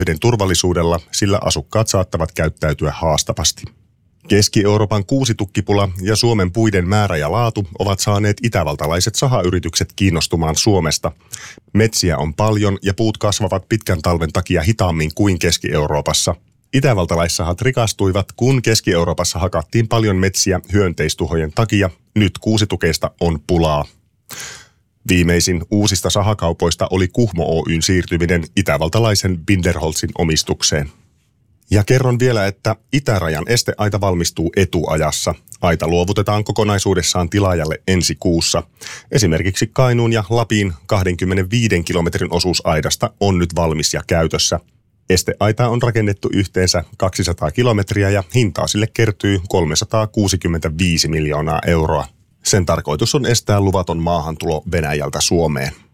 turvallisuudella, sillä asukkaat saattavat käyttäytyä haastavasti. Keski-Euroopan kuusitukkipula ja Suomen puiden määrä ja laatu ovat saaneet itävaltalaiset sahayritykset kiinnostumaan Suomesta. Metsiä on paljon ja puut kasvavat pitkän talven takia hitaammin kuin Keski-Euroopassa. Itävaltalaissahat rikastuivat, kun Keski-Euroopassa hakattiin paljon metsiä hyönteistuhojen takia. Nyt kuusitukeista on pulaa. Viimeisin uusista sahakaupoista oli Kuhmo Oyn siirtyminen itävaltalaisen Binderholzin omistukseen. Ja kerron vielä, että itärajan esteaita valmistuu etuajassa. Aita luovutetaan kokonaisuudessaan tilaajalle ensi kuussa. Esimerkiksi Kainuun ja Lapin 25 kilometrin osuus aidasta on nyt valmis ja käytössä. Esteaitaa on rakennettu yhteensä 200 kilometriä ja hintaa sille kertyy 365 miljoonaa euroa. Sen tarkoitus on estää luvaton maahantulo Venäjältä Suomeen.